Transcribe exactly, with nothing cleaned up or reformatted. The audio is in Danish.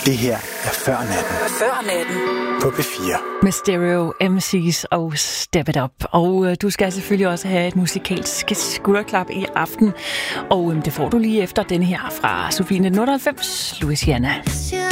Det her er Før Natten. Før Natten. På P fire. Med Stereo, M C's og Step It Up. Og øh, du skal selvfølgelig også have et musikalsk skulderklap i aften. Og øh, det får du lige efter denne her fra Sofie nitten otteoghalvfems, Louisiana.